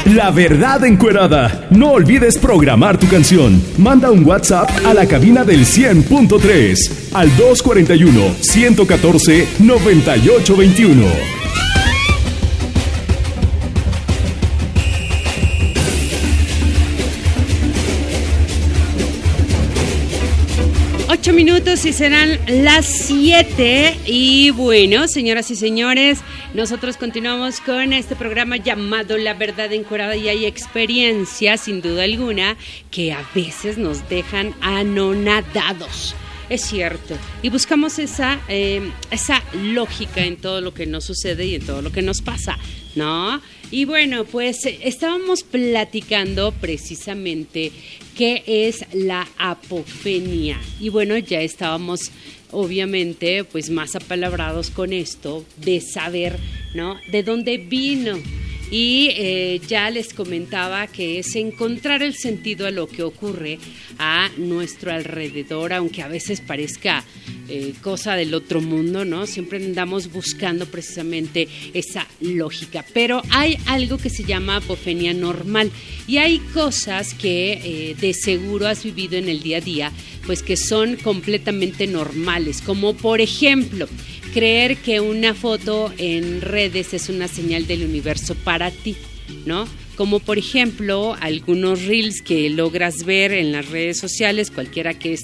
La Verdad Encuerada. No olvides programar tu canción. Manda un WhatsApp a la cabina del 100.3 al 241-114-9821. 8 minutos y serán las 7. Y bueno, señoras y señores, nosotros continuamos con este programa llamado La Verdad Encuerada, y hay experiencias, sin duda alguna, que a veces nos dejan anonadados. Es cierto. Y buscamos esa lógica en todo lo que nos sucede y en todo lo que nos pasa, ¿no? Y bueno, pues estábamos platicando precisamente qué es la apofenia. Y bueno, ya estábamos obviamente pues más apalabrados con esto de saber, ¿no?, de dónde vino. Y ya les comentaba que es encontrar el sentido a lo que ocurre a nuestro alrededor, aunque a veces parezca cosa del otro mundo, ¿no? Siempre andamos buscando precisamente esa lógica. Pero hay algo que se llama apofenia normal, y hay cosas que de seguro has vivido en el día a día, pues que son completamente normales, como por ejemplo creer que una foto en redes es una señal del universo para ti, ¿no? Como por ejemplo algunos reels que logras ver en las redes sociales, cualquiera que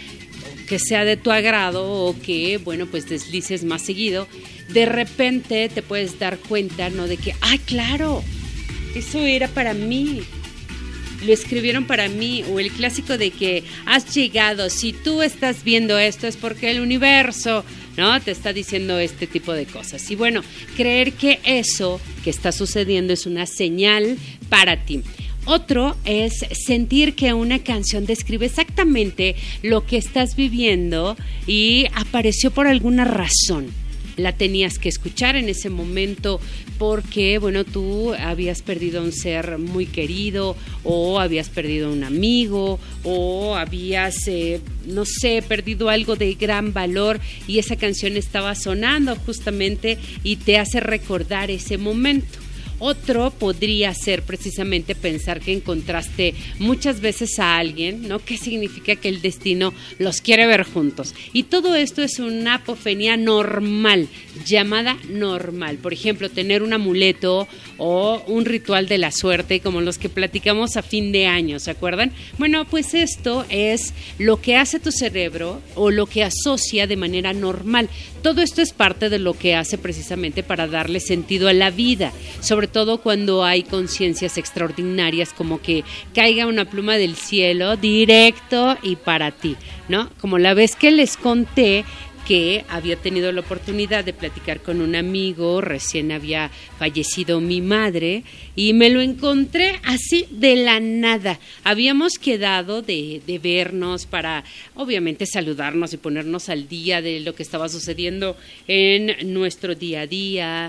sea de tu agrado o que, bueno, pues deslices más seguido, de repente te puedes dar cuenta, ¿no?, de que, ¡ay, claro! Eso era para mí. Lo escribieron para mí. O el clásico de que has llegado, si tú estás viendo esto es porque el universo, ¿no?, te está diciendo este tipo de cosas. Y bueno, creer que eso que está sucediendo es una señal para ti. Otro es sentir que una canción describe exactamente lo que estás viviendo y apareció por alguna razón. La tenías que escuchar en ese momento porque, bueno, tú habías perdido a un ser muy querido, o habías perdido a un amigo, o habías, no sé, perdido algo de gran valor, y esa canción estaba sonando justamente y te hace recordar ese momento. Otro podría ser precisamente pensar que encontraste muchas veces a alguien, ¿no?, que significa que el destino los quiere ver juntos. Y todo esto es una apofenia normal, llamada normal. Por ejemplo, tener un amuleto o un ritual de la suerte, como los que platicamos a fin de año, ¿se acuerdan? Bueno, pues esto es lo que hace tu cerebro o lo que asocia de manera normal. Todo esto es parte de lo que hace precisamente para darle sentido a la vida, sobre todo cuando hay conciencias extraordinarias, como que caiga una pluma del cielo directo y para ti, ¿no? Como la vez que les conté que había tenido la oportunidad de platicar con un amigo, recién había fallecido mi madre, y me lo encontré así de la nada. Habíamos quedado de vernos para, obviamente, saludarnos y ponernos al día de lo que estaba sucediendo en nuestro día a día,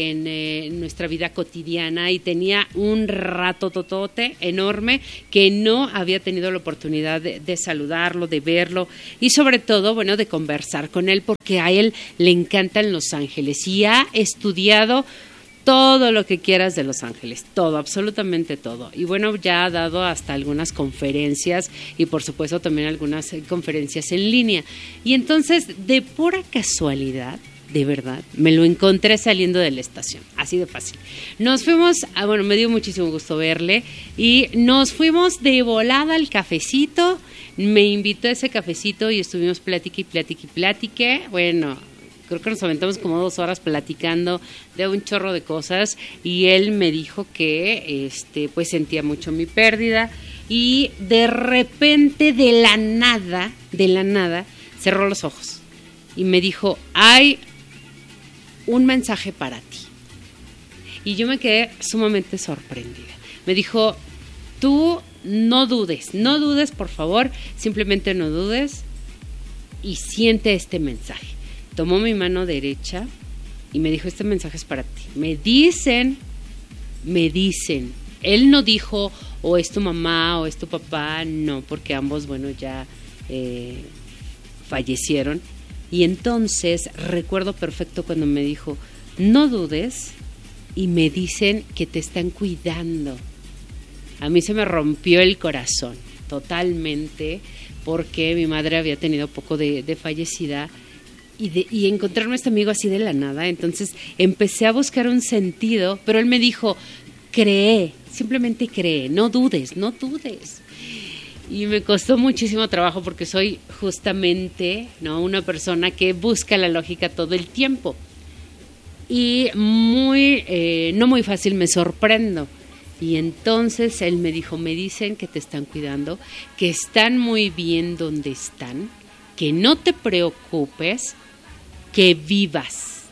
en nuestra vida cotidiana, y tenía un rato totote enorme que no había tenido la oportunidad de saludarlo, de verlo y sobre todo, bueno, de conversar con él, porque a él le encantan Los Ángeles y ha estudiado todo lo que quieras de Los Ángeles, todo, absolutamente todo. Y bueno, ya ha dado hasta algunas conferencias y por supuesto también algunas conferencias en línea. Y entonces, de pura casualidad, de verdad, me lo encontré saliendo de la estación, así de fácil. Nos fuimos, bueno, me dio muchísimo gusto verle, y nos fuimos de volada al cafecito. Me invitó a ese cafecito y estuvimos platique. Bueno, creo que nos aventamos como 2 horas platicando de un chorro de cosas, y él me dijo que pues sentía mucho mi pérdida, y de repente, de la nada, cerró los ojos y me dijo, hay un mensaje para ti. Y yo me quedé sumamente sorprendida. Me dijo, tú no dudes, por favor, simplemente no dudes y siente este mensaje. Tomó mi mano derecha y me dijo, este mensaje es para ti. Me dicen, él no dijo, o es tu mamá o es tu papá, no, porque ambos, bueno, ya fallecieron. Y entonces recuerdo perfecto cuando me dijo, no dudes y me dicen que te están cuidando. A mí se me rompió el corazón totalmente, porque mi madre había tenido poco de fallecida, y encontrarme a este amigo así de la nada. Entonces empecé a buscar un sentido, pero él me dijo, cree, simplemente cree, no dudes. Y me costó muchísimo trabajo, porque soy justamente, ¿no?, una persona que busca la lógica todo el tiempo. Y no muy fácil me sorprendo. Y entonces él me dijo, me dicen que te están cuidando, que están muy bien donde están, que no te preocupes, que vivas.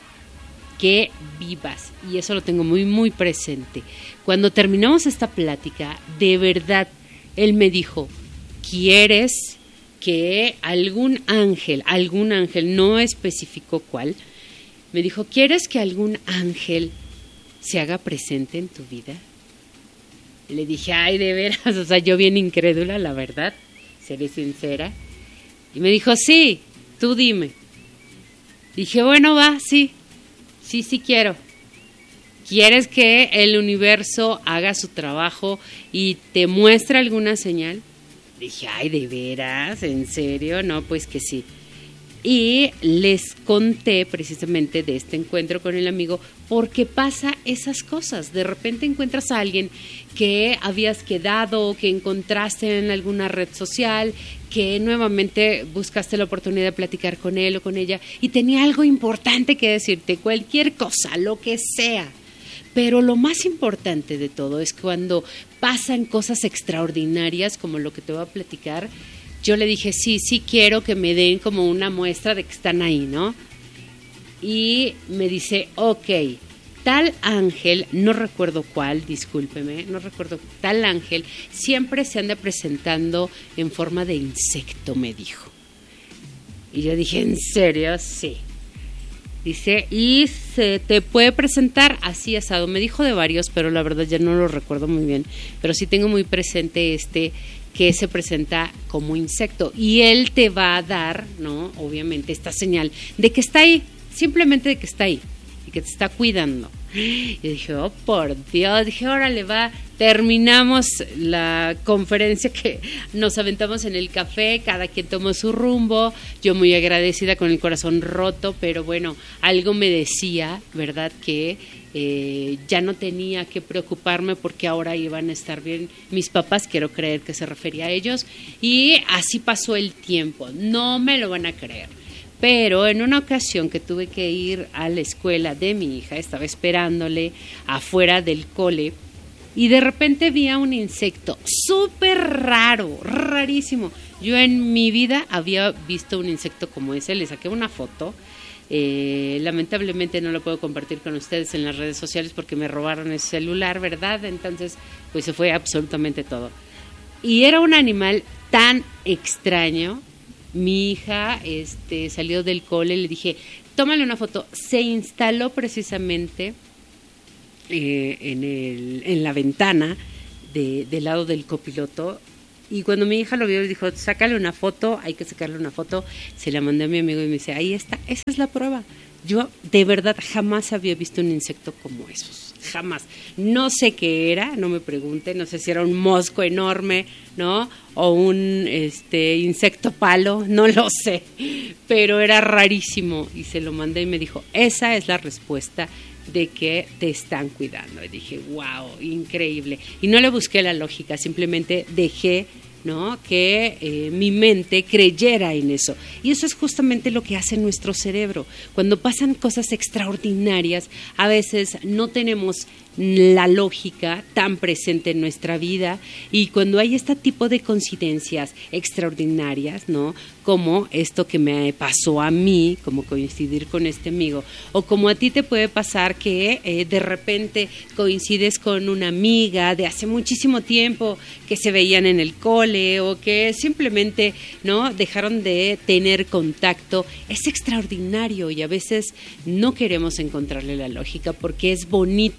Y eso lo tengo muy, muy presente. Cuando terminamos esta plática, de verdad, él me dijo, ¿quieres que algún ángel, no especificó cuál, me dijo, ¿quieres que algún ángel se haga presente en tu vida? Y le dije, ay, de veras, o sea, yo bien incrédula, la verdad, seré sincera. Y me dijo, sí, tú dime. Dije, bueno, va, sí quiero. ¿Quieres que el universo haga su trabajo y te muestre alguna señal? Dije, ay, ¿de veras? ¿En serio? No, pues que sí. Y les conté precisamente de este encuentro con el amigo, porque pasa esas cosas. De repente encuentras a alguien que habías quedado, que encontraste en alguna red social, que nuevamente buscaste la oportunidad de platicar con él o con ella y tenía algo importante que decirte, cualquier cosa, lo que sea. Pero lo más importante de todo es cuando pasan cosas extraordinarias como lo que te voy a platicar. Yo le dije, sí quiero que me den como una muestra de que están ahí, ¿no? Y me dice, ok, tal ángel, no recuerdo cuál, discúlpeme, tal ángel siempre se anda presentando en forma de insecto, me dijo. Y yo dije, ¿en serio? Sí. Dice, y se te puede presentar así asado. Me dijo de varios, pero la verdad ya no lo recuerdo muy bien. Pero sí tengo muy presente que se presenta como insecto. Y él te va a dar, ¿no?, obviamente, esta señal de que está ahí, simplemente de que está ahí y que te está cuidando. Y dije, oh, por Dios, dije, órale, va, terminamos la conferencia que nos aventamos en el café, cada quien tomó su rumbo, yo muy agradecida con el corazón roto, pero bueno, algo me decía, ¿verdad?, que ya no tenía que preocuparme porque ahora iban a estar bien mis papás, quiero creer que se refería a ellos, y así pasó el tiempo, no me lo van a creer. Pero en una ocasión que tuve que ir a la escuela de mi hija, estaba esperándole afuera del cole y de repente vi a un insecto súper raro, rarísimo. Yo en mi vida había visto un insecto como ese, le saqué una foto. Lamentablemente no lo puedo compartir con ustedes en las redes sociales porque me robaron el celular, ¿verdad? Entonces, pues se fue absolutamente todo. Y era un animal tan extraño. Mi hija salió del cole, le dije, tómale una foto. Se instaló precisamente en la ventana del lado del copiloto. Y cuando mi hija lo vio, le dijo, sácale una foto, hay que sacarle una foto. Se la mandé a mi amigo y me dice, ahí está, esa es la prueba. Yo de verdad jamás había visto un insecto como esos, jamás. No sé qué era, no me pregunten, no sé si era un mosco enorme, ¿no? O un insecto palo, no lo sé, pero era rarísimo. Y se lo mandé y me dijo, esa es la respuesta de que te están cuidando. Y dije, wow, increíble. Y no le busqué la lógica, simplemente dejé, ¿no?, que mi mente creyera en eso. Y eso es justamente lo que hace nuestro cerebro. Cuando pasan cosas extraordinarias, a veces no tenemos la lógica tan presente en nuestra vida, y cuando hay este tipo de coincidencias extraordinarias, ¿no?, como esto que me pasó a mí, como coincidir con este amigo, o como a ti te puede pasar que de repente coincides con una amiga de hace muchísimo tiempo que se veían en el cole o que simplemente, ¿no?, dejaron de tener contacto. Es extraordinario y a veces no queremos encontrarle la lógica porque es bonito creer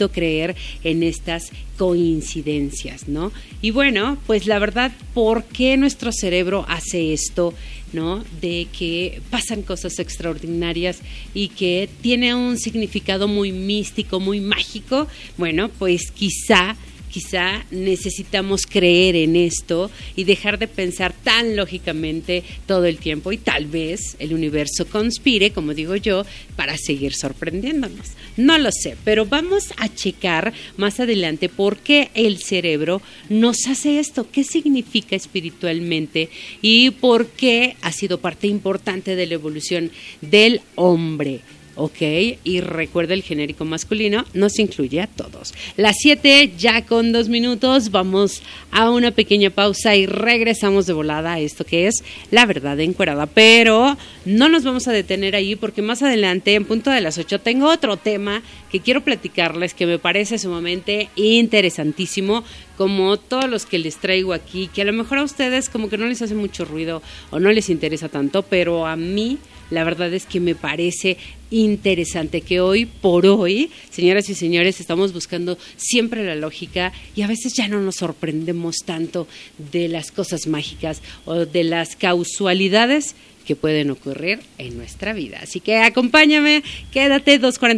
creer en estas coincidencias, ¿no? Y bueno, pues la verdad, ¿por qué nuestro cerebro hace esto, ¿no? De que pasan cosas extraordinarias y que tiene un significado muy místico, muy mágico. Bueno, pues quizá necesitamos creer en esto y dejar de pensar tan lógicamente todo el tiempo, y tal vez el universo conspire, como digo yo, para seguir sorprendiéndonos. No lo sé, pero vamos a checar más adelante por qué el cerebro nos hace esto, qué significa espiritualmente y por qué ha sido parte importante de la evolución del hombre. Ok, y recuerda, el genérico masculino nos incluye a todos. Las 7 ya con 2 minutos, vamos a una pequeña pausa y regresamos de volada a esto que es La Verdad Encuerada. Pero no nos vamos a detener ahí, porque más adelante, en punto de las 8, tengo otro tema que quiero platicarles que me parece sumamente interesantísimo, como todos los que les traigo aquí, que a lo mejor a ustedes como que no les hace mucho ruido o no les interesa tanto, pero a mí la verdad es que me parece interesante que hoy por hoy, señoras y señores, estamos buscando siempre la lógica y a veces ya no nos sorprendemos tanto de las cosas mágicas o de las causalidades que pueden ocurrir en nuestra vida. Así que acompáñame, quédate,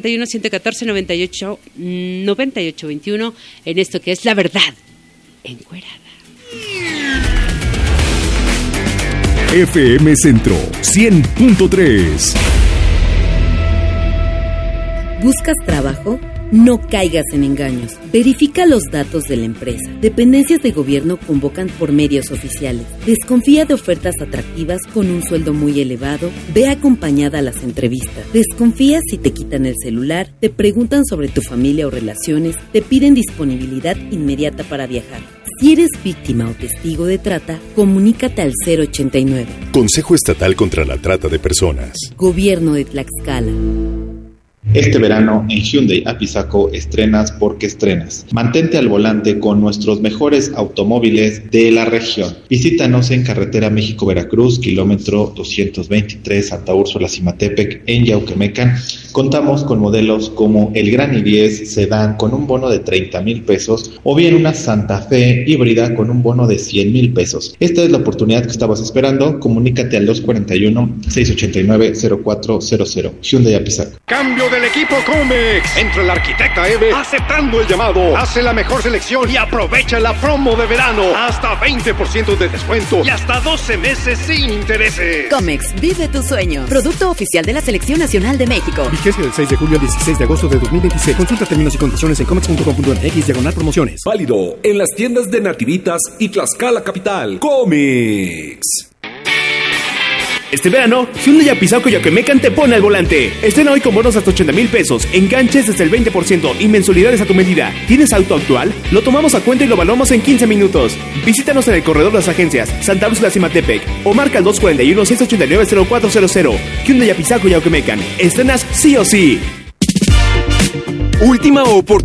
241-114-9821 en esto que es La Verdad Encuerada. FM Centro 100.3. ¿Buscas trabajo? No caigas en engaños. Verifica los datos de la empresa. Dependencias de gobierno convocan por medios oficiales. Desconfía de ofertas atractivas con un sueldo muy elevado. Ve acompañada a las entrevistas. Desconfía si te quitan el celular, te preguntan sobre tu familia o relaciones, te piden disponibilidad inmediata para viajar. Si eres víctima o testigo de trata, comunícate al 089. Consejo Estatal contra la Trata de Personas. Gobierno de Tlaxcala. Este verano en Hyundai Apizaco estrenas porque estrenas. Mantente al volante con nuestros mejores automóviles de la región. Visítanos en carretera México-Veracruz, kilómetro 223, Santa Úrsula Zimatepec, en Yauquemecan. Contamos con modelos como el Gran i10 Sedán con un bono de 30,000 pesos o bien una Santa Fe híbrida con un bono de 100,000 pesos. Esta es la oportunidad que estabas esperando. Comunícate al 241-689-0400. Hyundai Apizaco. Cambio del equipo Comex. Entra la arquitecta Eve aceptando el llamado. Hace la mejor selección y aprovecha la promo de verano. Hasta 20% de descuento y hasta 12 meses sin intereses. Comex, vive tu sueño. Producto oficial de la Selección Nacional de México. Vigencia del 6 de julio al 16 de agosto de 2026. Consulta términos y condiciones en comex.com.mx/promociones. Válido en las tiendas de Nativitas y Tlaxcala Capital. Comex. Este verano, Hyundai Apizaco y Yauquemecan te pone al volante. Estrena hoy con bonos hasta 80,000 pesos, enganches desde el 20% y mensualidades a tu medida. ¿Tienes auto actual? Lo tomamos a cuenta y lo evaluamos en 15 minutos. Visítanos en el corredor de las agencias Santa Úrsula Zimatepec o marca al 241-689-0400. Hyundai Apizaco y Yauquemecan. Estrenas sí o sí. Última oportunidad.